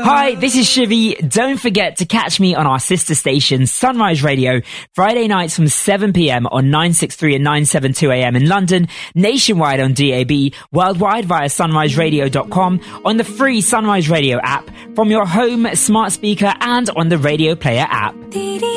Hi, this is Shivy. Don't forget to catch me on our sister station, Sunrise Radio, Friday nights from 7 p.m. on 963 and 972 a.m. in London, nationwide on DAB, worldwide via sunriseradio.com, on the free Sunrise Radio app, from your home smart speaker and on the Radio Player app.